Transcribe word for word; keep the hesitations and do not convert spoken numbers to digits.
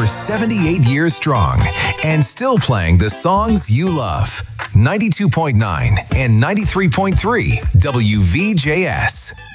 seventy-eight years strong and still playing the songs you love. ninety-two point nine and ninety-three point three W V J S.